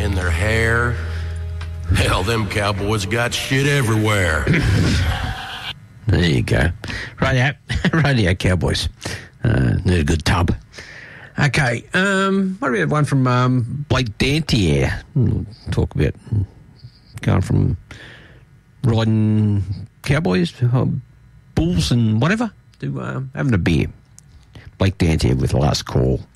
in their hair. Hell, them cowboys got shit everywhere. There you go. Radio Cowboys. Need a good tub. Okay, what about one from Blake Dante here? We'll talk about going from riding cowboys, bulls and whatever, to having a beer. Blake Dante with the last call.